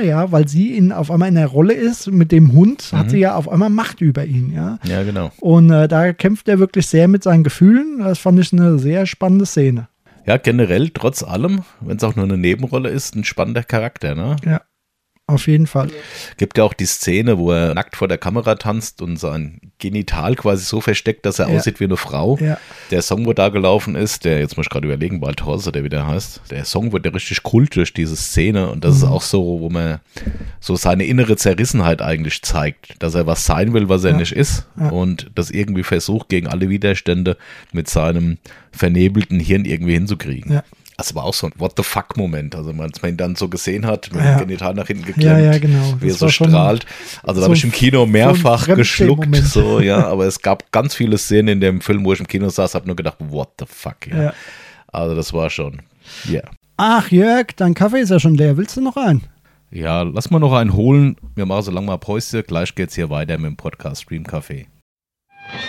ja, weil sie auf einmal in der Rolle ist, mit dem Hund hat sie ja auf einmal Macht über ihn, ja. Ja, genau. Und da kämpft er wirklich sehr mit seinen Gefühlen. Das fand ich eine sehr spannende Szene. Ja, generell, trotz allem, wenn es auch nur eine Nebenrolle ist, ein spannender Charakter, ne? Ja, auf jeden Fall. Gibt ja auch die Szene, wo er nackt vor der Kamera tanzt und sein Genital quasi so versteckt, dass er aussieht wie eine Frau. Ja. Der Song, wo da gelaufen ist, jetzt muss ich gerade überlegen, Balthorse, der wieder heißt, der Song wird ja richtig Kult durch diese Szene und das ist auch so, wo man so seine innere Zerrissenheit eigentlich zeigt, dass er was sein will, was er nicht ist und das irgendwie versucht, gegen alle Widerstände mit seinem vernebelten Hirn irgendwie hinzukriegen. Ja. Das war auch so ein What-the-fuck-Moment, also als man ihn dann so gesehen hat, mit dem Genital nach hinten geklemmt, genau. wie er so strahlt. Also da habe ich im Kino mehrfach geschluckt, so, ja, aber es gab ganz viele Szenen in dem Film, wo ich im Kino saß, habe nur gedacht, what the fuck, ja. Also das war schon, Ach Jörg, dein Kaffee ist ja schon leer, willst du noch einen? Ja, lass mal noch einen holen, wir machen so lange mal Päuschen, gleich geht's hier weiter mit dem Podcast Stream Café.